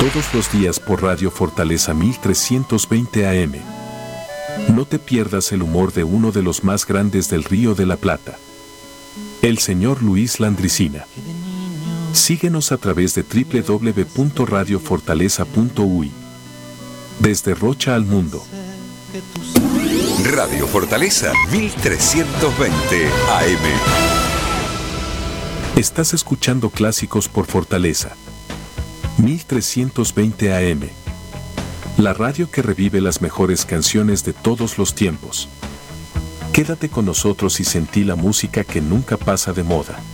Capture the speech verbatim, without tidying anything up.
Todos los días por Radio Fortaleza mil trescientos veinte A M. No te pierdas el humor de uno de los más grandes del Río de la Plata, el señor Luis Landricina. Síguenos a través de doble u doble u doble u punto radio fortaleza punto u y. Desde Rocha al mundo. Radio Fortaleza mil trescientos veinte A M. Estás escuchando Clásicos por Fortaleza mil trescientos veinte A M. La radio que revive las mejores canciones de todos los tiempos. Quédate con nosotros y sentí la música que nunca pasa de moda.